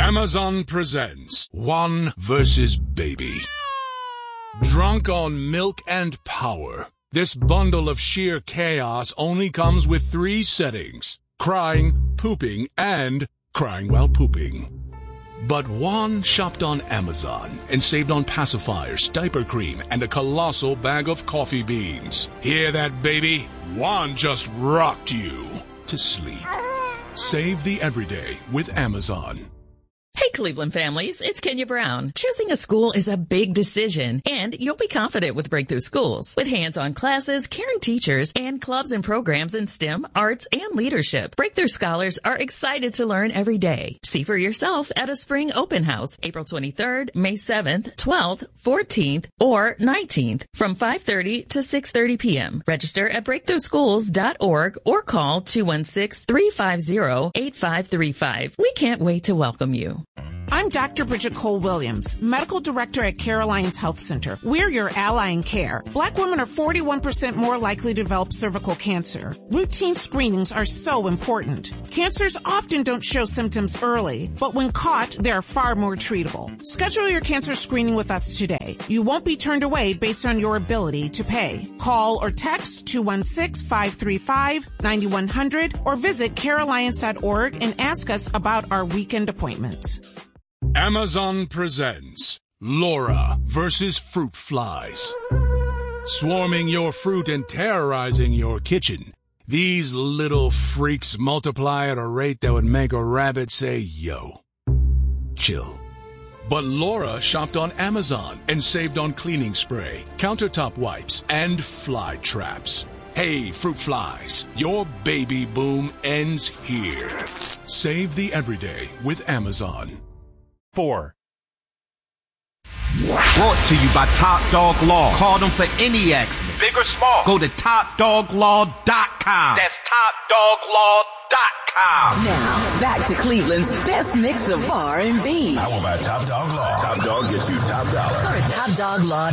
Amazon presents One versus Baby. Drunk on milk and power, this bundle of sheer chaos only comes with 3 settings: crying, pooping, and crying while pooping. But Juan shopped on Amazon and saved on pacifiers, diaper cream, and a colossal bag of coffee beans. Hear that, baby? Juan just rocked you to sleep. Save the everyday with Amazon. Hey, Cleveland families, it's Kenya Brown. Choosing a school is a big decision, and you'll be confident with Breakthrough Schools. With hands-on classes, caring teachers, and clubs and programs in STEM, arts, and leadership, Breakthrough Scholars are excited to learn every day. See for yourself at a spring open house, April 23rd, May 7th, 12th, 14th, or 19th, from 5:30 to 6:30 p.m. Register at breakthroughschools.org or call 216-350-8535. We can't wait to welcome you. I'm Dr. Bridget Cole-Williams, Medical Director at Carolines Health Center. We're your ally in care. Black women are 41% more likely to develop cervical cancer. Routine screenings are so important. Cancers often don't show symptoms early, but when caught, they are far more treatable. Schedule your cancer screening with us today. You won't be turned away based on your ability to pay. Call or text 216-535-9100 or visit carolines.org and ask us about our weekend appointments. Amazon presents Laura versus fruit flies. Swarming your fruit and terrorizing your kitchen, these little freaks multiply at a rate that would make a rabbit say, yo. Chill. But Laura shopped on Amazon and saved on cleaning spray, countertop wipes, and fly traps. Hey, fruit flies, your baby boom ends here. Save the everyday with Amazon. 4. Brought to you by Top Dog Law. Call them for any accident, big or small. Go to TopDogLaw.com. That's TopDogLaw.com. Now, back to Cleveland's best mix of R&B. I want my Top Dog Law. Top Dog gets you top dollar. Go to TopDogLaw.com.